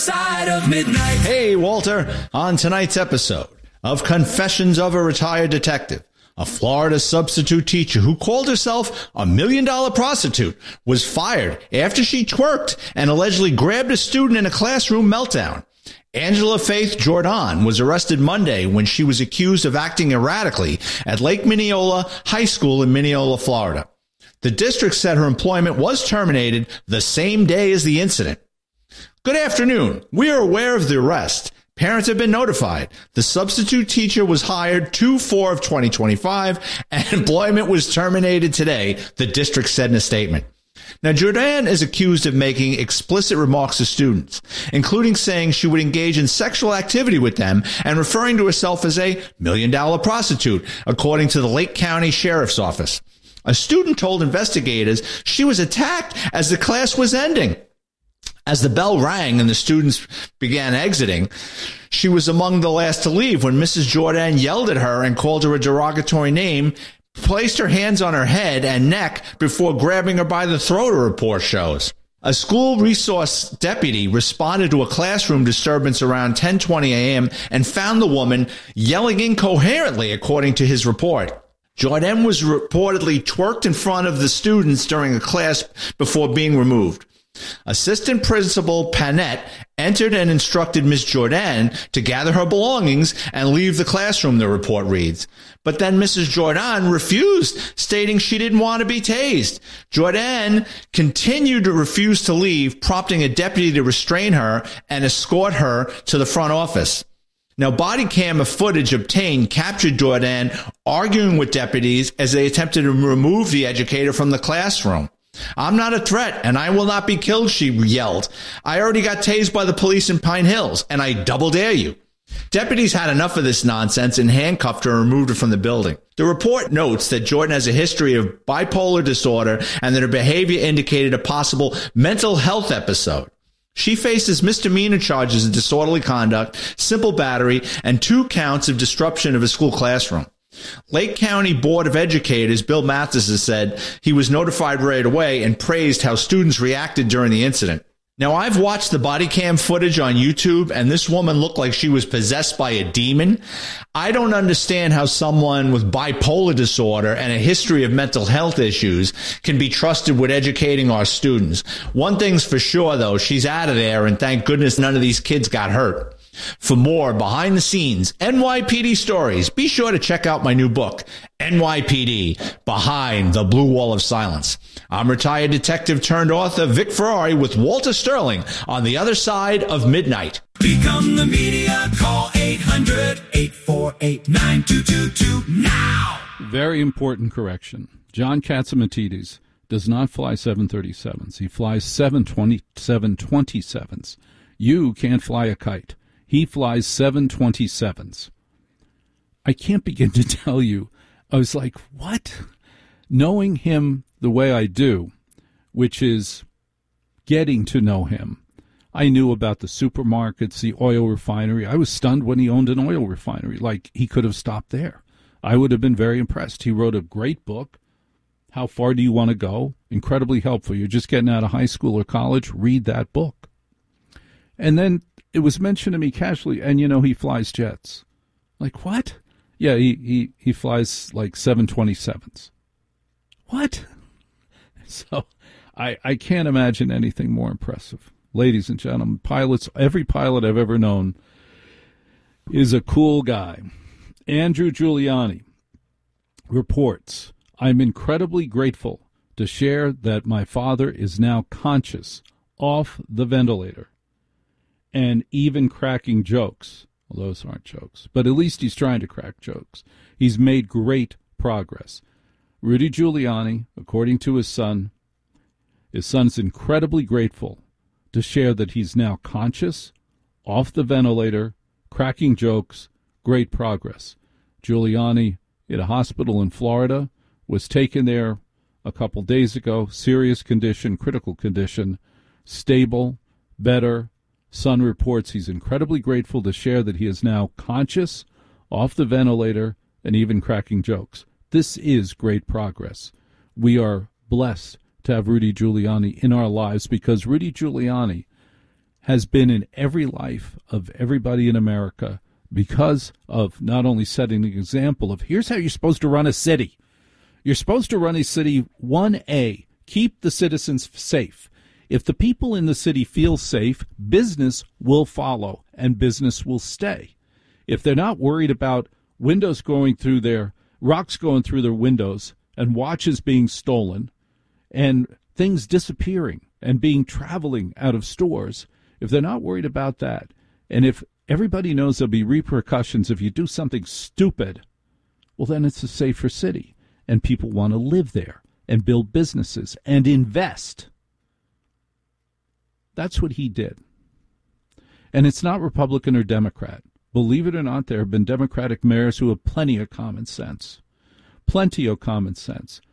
Side of midnight. Hey, Walter. On tonight's episode of Confessions of a Retired Detective, a Florida substitute teacher who called herself a $1 million prostitute was fired after she twerked and allegedly grabbed a student in a classroom meltdown. Angela Faith Jordan was arrested Monday when she was accused of acting erratically at Lake Mineola High School in Mineola, Florida. The district said her employment was terminated the same day as the incident. Good afternoon. We are aware of the arrest. Parents have been notified. The substitute teacher was hired 2/4 of 2025 and employment was terminated today, the district said in a statement. Now, Jordan is accused of making explicit remarks to students, including saying she would engage in sexual activity with them and referring to herself as a $1 million prostitute, according to the Lake County Sheriff's Office. A student told investigators she was attacked as the class was ending. As the bell rang and the students began exiting, she was among the last to leave when Mrs. Jordan yelled at her and called her a derogatory name, placed her hands on her head and neck before grabbing her by the throat, a report shows. A school resource deputy responded to a classroom disturbance around 10:20 a.m. and found the woman yelling incoherently, according to his report. Jordan was reportedly twerked in front of the students during a class before being removed. Assistant Principal Panette entered and instructed Ms. Jordan to gather her belongings and leave the classroom, the report reads. But then Mrs. Jordan refused, stating she didn't want to be tased. Jordan continued to refuse to leave, prompting a deputy to restrain her and escort her to the front office. Now, body cam footage obtained captured Jordan arguing with deputies as they attempted to remove the educator from the classroom. "I'm not a threat, and I will not be killed," she yelled. "I already got tased by the police in Pine Hills, and I double dare you." Deputies had enough of this nonsense and handcuffed her and removed her from the building. The report notes that Jordan has a history of bipolar disorder and that her behavior indicated a possible mental health episode. She faces misdemeanor charges of disorderly conduct, simple battery, and 2 counts of disruption of a school classroom. Lake County Board of Educators Bill Mathis said he was notified right away and praised how students reacted during the incident. Now, I've watched the body cam footage on YouTube, and this woman looked like she was possessed by a demon. I don't understand how someone with bipolar disorder and a history of mental health issues can be trusted with educating our students. One thing's for sure, though, she's out of there, and thank goodness none of these kids got hurt. For more behind-the-scenes NYPD stories, be sure to check out my new book, NYPD, Behind the Blue Wall of Silence. I'm retired detective turned author Vic Ferrari with Walter Sterling on the other side of midnight. Become the media. Call 800-848-9222 now. Very important correction. John Catsimatidis does not fly 737s. He flies 727s. You can't fly a kite. He flies 727s. I can't begin to tell you. I was like, what? Knowing him the way I do, which is getting to know him. I knew about the supermarkets, the oil refinery. I was stunned when he owned an oil refinery. Like, he could have stopped there. I would have been very impressed. He wrote a great book. How Far Do You Want to Go? Incredibly helpful. You're just getting out of high school or college, read that book. And then it was mentioned to me casually, and he flies jets. Like, what? Yeah, he flies like 727s. What? So I can't imagine anything more impressive. Ladies and gentlemen, pilots, every pilot I've ever known is a cool guy. Andrew Giuliani reports, "I'm incredibly grateful to share that my father is now conscious, off the ventilator, and even cracking jokes." Well, those aren't jokes, but at least he's trying to crack jokes. He's made great progress. Rudy Giuliani, according to his son's incredibly grateful to share that he's now conscious, off the ventilator, cracking jokes, great progress. Giuliani, in a hospital in Florida, was taken there a couple days ago, serious condition, critical condition, stable, better. Son reports he's incredibly grateful to share that he is now conscious, off the ventilator, and even cracking jokes. This is great progress. We are blessed to have Rudy Giuliani in our lives because Rudy Giuliani has been in every life of everybody in America because of not only setting the example of here's how you're supposed to run a city. You're supposed to run a city 1A, keep the citizens safe. If the people in the city feel safe, business will follow and business will stay. If they're not worried about rocks going through their windows and watches being stolen and things disappearing and traveling out of stores, if they're not worried about that, and if everybody knows there'll be repercussions if you do something stupid, well, then it's a safer city, and people want to live there and build businesses and invest. That's what he did. And it's not Republican or Democrat. Believe it or not, there have been Democratic mayors who have plenty of common sense. Plenty of common sense.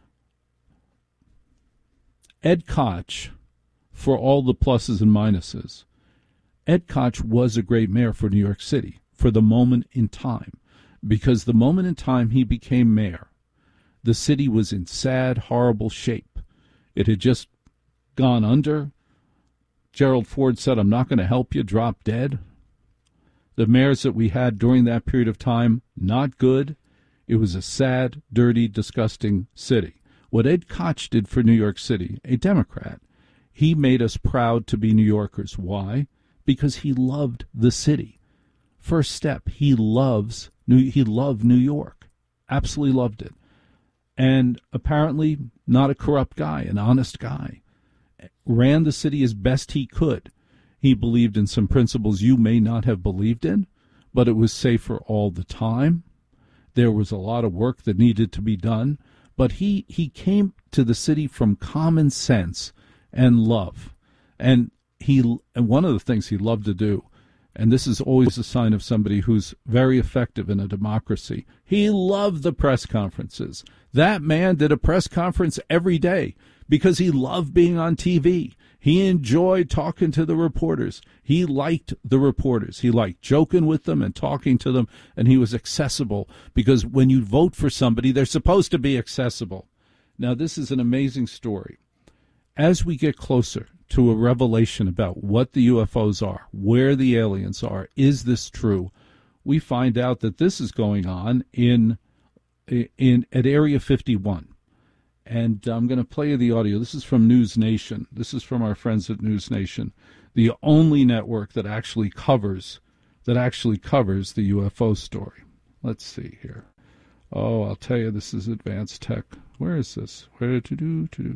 Ed Koch, for all the pluses and minuses, Ed Koch was a great mayor for New York City for the moment in time, because the moment in time he became mayor, the city was in sad, horrible shape. It had just gone under. Gerald Ford said, "I'm not going to help you," drop dead. The mayors that we had during that period of time, not good. It was a sad, dirty, disgusting city. What Ed Koch did for New York City, a Democrat, he made us proud to be New Yorkers. Why? Because he loved the city. First step, he loved New York. Absolutely loved it. And apparently not a corrupt guy, an honest guy. Ran the city as best he could. He believed in some principles you may not have believed in, but it was safer all the time. There was a lot of work that needed to be done, but he came to the city from common sense and love. And one of the things he loved to do, and this is always a sign of somebody who's very effective in a democracy, he loved the press conferences. That man did a press conference every day because he loved being on TV. He enjoyed talking to the reporters. He liked the reporters. He liked joking with them and talking to them, and he was accessible because when you vote for somebody, they're supposed to be accessible. Now, this is an amazing story. As we get closer to a revelation about what the UFOs are, where the aliens are, is this true, we find out that this is going on at Area 51. And I'm going to play you the audio. This is from News Nation. This is from our friends at News Nation, the only network that actually covers the UFO story. Let's see here. Oh, I'll tell you, this is advanced tech. Where is this? Where to do?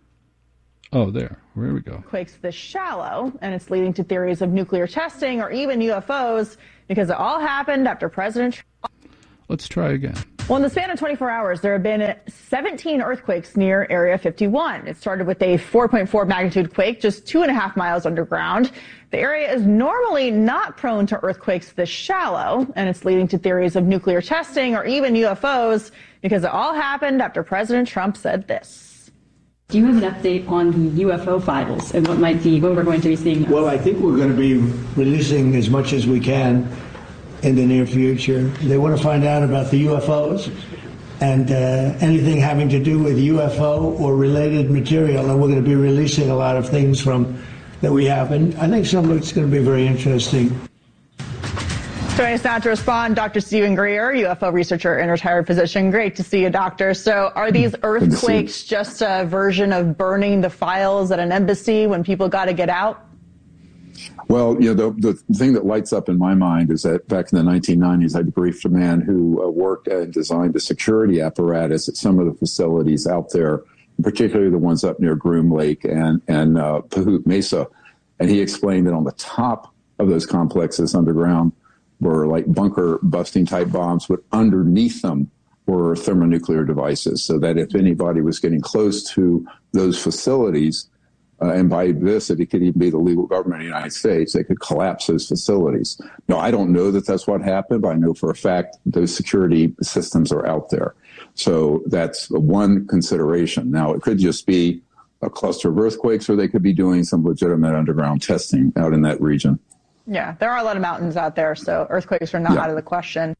Oh, there. Where we go. Quakes this shallow, and it's leading to theories of nuclear testing or even UFOs because it all happened after President Trump. Let's try again. Well, in the span of 24 hours, there have been 17 earthquakes near Area 51. It started with a 4.4 magnitude quake just 2.5 miles underground. The area is normally not prone to earthquakes this shallow, and it's leading to theories of nuclear testing or even UFOs because it all happened after President Trump said this. Do you have an update on the UFO files and when we're going to be seeing those? Well, I think we're going to be releasing as much as we can in the near future. They want to find out about the UFOs and anything having to do with UFO or related material, and we're going to be releasing a lot of things that we have, and I think some of it's going to be very interesting. Joining us now to respond, Dr. Stephen Greer, UFO researcher in retired position. Great to see you, Doctor. So are these earthquakes just a version of burning the files at an embassy when people got to get out? Well, the thing that lights up in my mind is that back in the 1990s, I briefed a man who worked and designed the security apparatus at some of the facilities out there, particularly the ones up near Groom Lake and Pahut Mesa. And he explained that on the top of those complexes underground were like bunker busting type bombs, but underneath them were thermonuclear devices, so that if anybody was getting close to those facilities, and by this, it could even be the legal government of the United States, they could collapse those facilities. Now, I don't know that that's what happened, but I know for a fact those security systems are out there. So that's one consideration. Now, it could just be a cluster of earthquakes, or they could be doing some legitimate underground testing out in that region. Yeah, there are a lot of mountains out there, so earthquakes are not out of the question.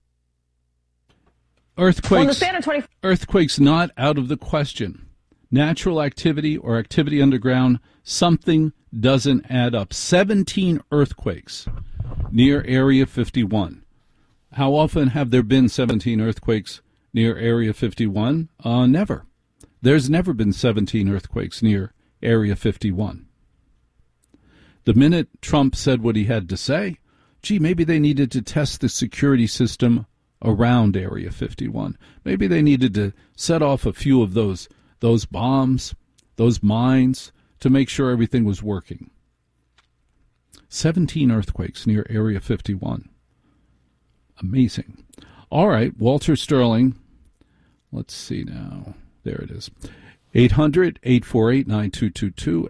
Earthquakes not out of the question. Natural activity or activity underground, something doesn't add up. 17 earthquakes near Area 51. How often have there been 17 earthquakes near Area 51? Never. There's never been 17 earthquakes near Area 51. The minute Trump said what he had to say, gee, maybe they needed to test the security system around Area 51. Maybe they needed to set off a few of those bombs, those mines, to make sure everything was working. 17 earthquakes near Area 51. Amazing. All right, Walter Sterling. Let's see now. There it is. 800-848-9222,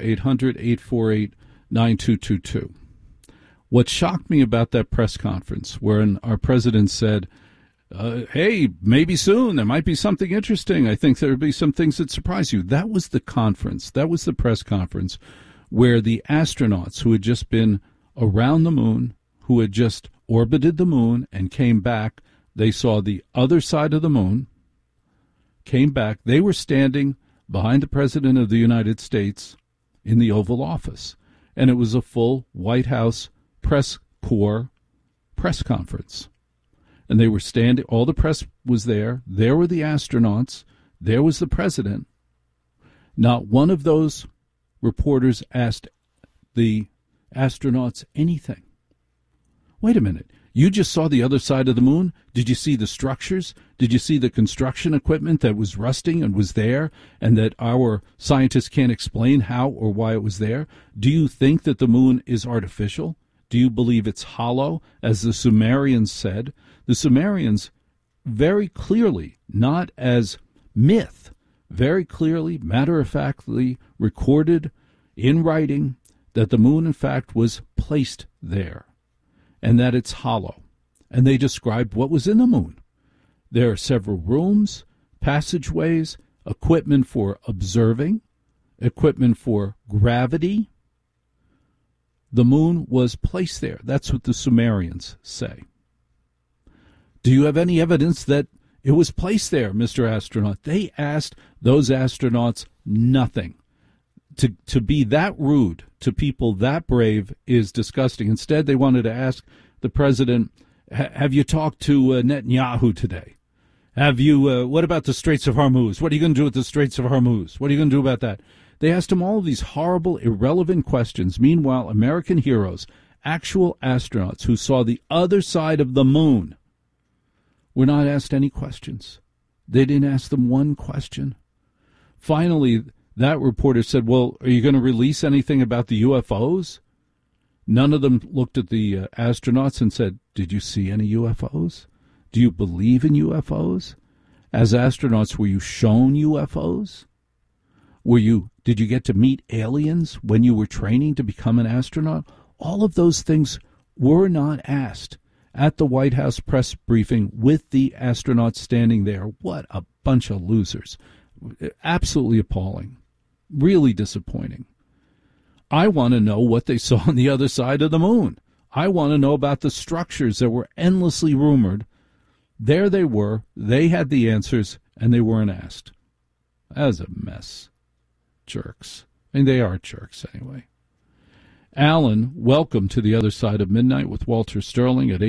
800-848-9222. What shocked me about that press conference wherein our president said, hey, maybe soon there might be something interesting. I think there will be some things that surprise you. That was the conference. That was the press conference where the astronauts who had just been around the moon, who had just orbited the moon and came back, they saw the other side of the moon, came back. They were standing behind the President of the United States in the Oval Office. And it was a full White House press corps press conference. And they were standing, all the press was there. There were the astronauts. There was the president. Not one of those reporters asked the astronauts anything. Wait a minute. You just saw the other side of the moon? Did you see the structures? Did you see the construction equipment that was rusting and was there and that our scientists can't explain how or why it was there? Do you think that the moon is artificial? Do you believe it's hollow, as the Sumerians said? The Sumerians very clearly, not as myth, very clearly, matter-of-factly recorded in writing that the moon, in fact, was placed there and that it's hollow. And they described what was in the moon. There are several rooms, passageways, equipment for observing, equipment for gravity. The moon was placed there. That's what the Sumerians say. Do you have any evidence that it was placed there, Mr. Astronaut? They asked those astronauts nothing. To be that rude to people that brave is disgusting. Instead, they wanted to ask the president, have you talked to Netanyahu today? Have you, what about the Straits of Hormuz? What are you going to do with the Straits of Hormuz? What are you going to do about that? They asked him all of these horrible, irrelevant questions. Meanwhile, American heroes, actual astronauts who saw the other side of the moon, were not asked any questions. They didn't ask them one question. Finally, that reporter said, well, are you going to release anything about the UFOs? None of them looked at the astronauts and said, did you see any UFOs? Do you believe in UFOs? As astronauts, were you shown UFOs? Did you get to meet aliens when you were training to become an astronaut? All of those things were not asked at the White House press briefing with the astronauts standing there. What a bunch of losers. Absolutely appalling. Really disappointing. I want to know what they saw on the other side of the moon. I want to know about the structures that were endlessly rumored. There they were. They had the answers, and they weren't asked. That was a mess. Jerks. I mean, they are jerks anyway. Alan, welcome to the other side of midnight with Walter Sterling at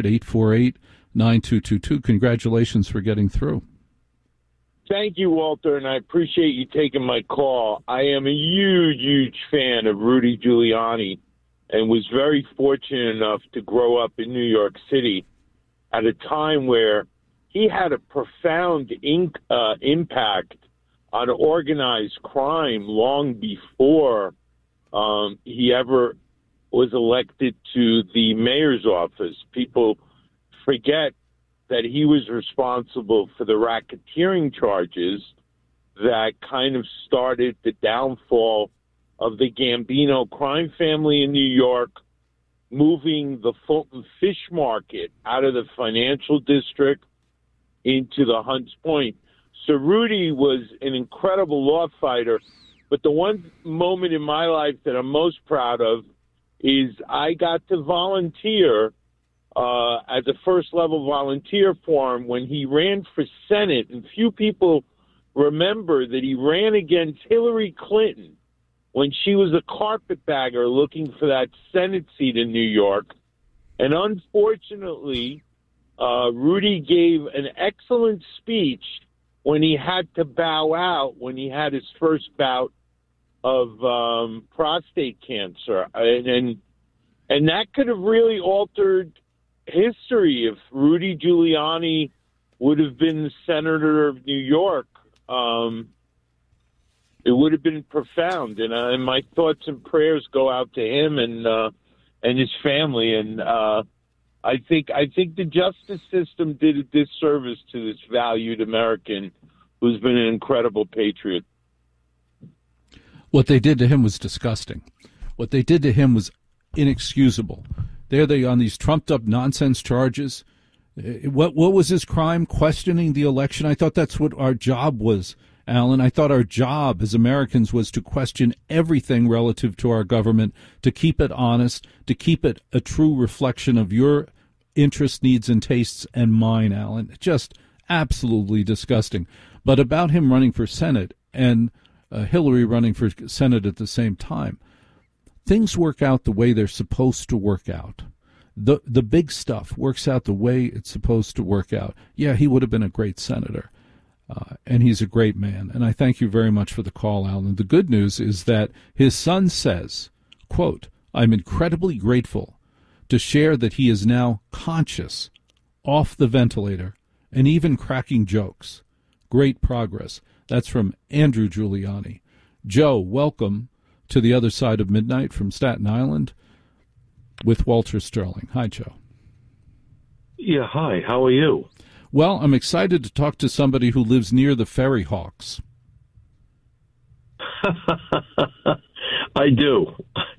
800-848-9222. Congratulations for getting through. Thank you, Walter, and I appreciate you taking my call. I am a huge fan of Rudy Giuliani and was very fortunate enough to grow up in New York City at a time where he had a profound impact on organized crime long before he ever was elected to the mayor's office. People forget that he was responsible for the racketeering charges that kind of started the downfall of the Gambino crime family in New York, moving the Fulton Fish Market out of the financial district into the Hunts Point. So Rudy was an incredible law fighter, but the one moment in my life that I'm most proud of is I got to volunteer as a first-level volunteer for him when he ran for Senate, and few people remember that he ran against Hillary Clinton when she was a carpetbagger looking for that Senate seat in New York. And unfortunately, Rudy gave an excellent speech when he had to bow out, when he had his first bout of prostate cancer. And that could have really altered history if Rudy Giuliani would have been the senator of New York. It would have been profound, and my thoughts and prayers go out to him and his family. And I think the justice system did a disservice to this valued American who's been an incredible patriot. What they did to him was disgusting. What they did to him was inexcusable. There they on these trumped-up nonsense charges. What was his crime? Questioning the election. I thought that's what our job was, Alan. I thought our job as Americans was to question everything relative to our government, to keep it honest, to keep it a true reflection of your interests, needs, and tastes and mine, Alan. Just absolutely disgusting. But about him running for Senate and Hillary running for Senate at the same time, things work out the way they're supposed to work out. The big stuff works out the way it's supposed to work out. Yeah, he would have been a great senator, and he's a great man. And I thank you very much for the call, Alan. The good news is that his son says, quote, "I'm incredibly grateful to share that he is now conscious, off the ventilator, and even cracking jokes. Great progress." That's from Andrew Giuliani. Joe, welcome to the other side of midnight from Staten Island with Walter Sterling. Hi, Joe. Yeah, hi. How are you? Well, I'm excited to talk to somebody who lives near the Ferry Hawks. I do.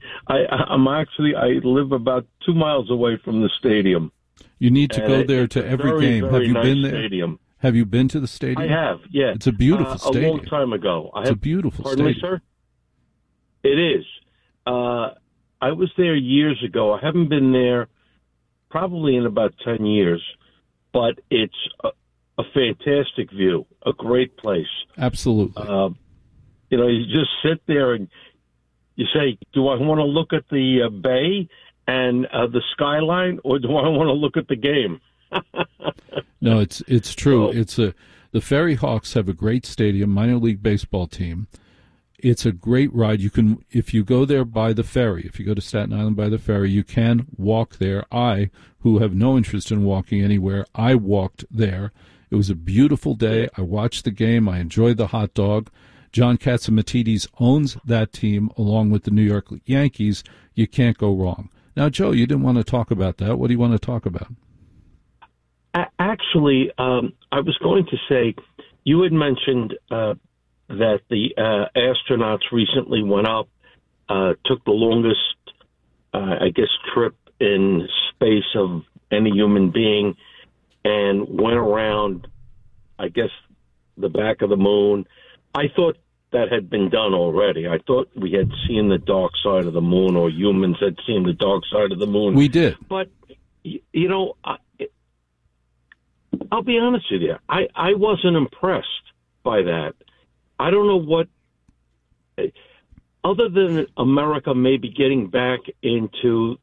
I live about 2 miles away from the stadium. You need to go there to every game. Have you been there? Stadium. Have you been to the stadium? I have, yeah. It's a beautiful stadium. A long time ago. It's a beautiful stadium. Pardon me, sir? It is. I was there years ago. I haven't been there probably in about 10 years, but it's a fantastic view, a great place. Absolutely. You just sit there and you say, do I want to look at the bay and the skyline, or do I want to look at the game? No, it's true. The Ferry Hawks have a great stadium, minor league baseball team. It's a great ride. You can, if you go there by the ferry, if you go to Staten Island by the ferry, you can walk there. I, who have no interest in walking anywhere, I walked there. It was a beautiful day. I watched the game. I enjoyed the hot dog. John Catsimatidis owns that team along with the New York Yankees. You can't go wrong. Now, Joe, you didn't want to talk about that. What do you want to talk about? Actually, I was going to say, you had mentioned that the astronauts recently went up, took the longest, trip in space of any human being, and went around, the back of the moon. I thought that had been done already. I thought we had seen the dark side of the moon, or humans had seen the dark side of the moon. We did. But, I'll be honest with you. I wasn't impressed by that. I don't know what, other than America maybe getting back into